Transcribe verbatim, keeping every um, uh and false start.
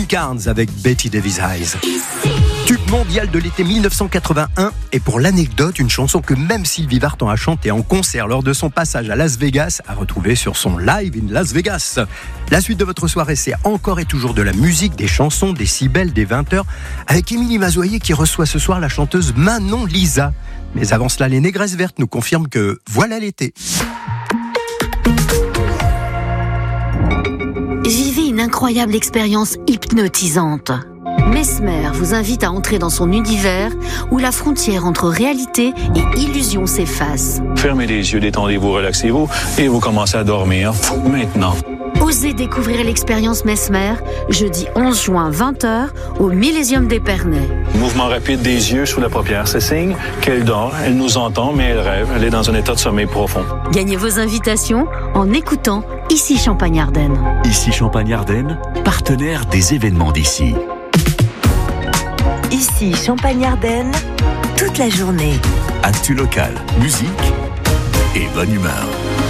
Tim Carnes avec Betty Davis Eyes. Tube mondial de l'été mille neuf cent quatre-vingt-un, et pour l'anecdote, une chanson que même Sylvie Vartan a chantée en concert lors de son passage à Las Vegas, à retrouver sur son Live in Las Vegas. La suite de votre soirée, c'est encore et toujours de la musique, des chansons, des si belles, des vingt heures, avec Émilie Mazoyer qui reçoit ce soir la chanteuse Manon Lisa. Mais avant cela, les Négresses Vertes nous confirment que voilà l'été. Vivez une incroyable expérience hypnotisante. Mesmer vous invite à entrer dans son univers où la frontière entre réalité et illusion s'efface. Fermez les yeux, détendez-vous, relaxez-vous et vous commencez à dormir maintenant. Osez découvrir l'expérience Mesmer, jeudi onze juin vingt heures au Millésium d'Épernay. Mouvement rapide des yeux sous la paupière, c'est signe qu'elle dort, elle nous entend mais elle rêve, elle est dans un état de sommeil profond. Gagnez vos invitations en écoutant Ici Champagne-Ardenne. Ici Champagne-Ardenne, partenaire des événements d'ici. Ici Champagne-Ardenne, toute la journée. Actu local, musique et bonne humeur.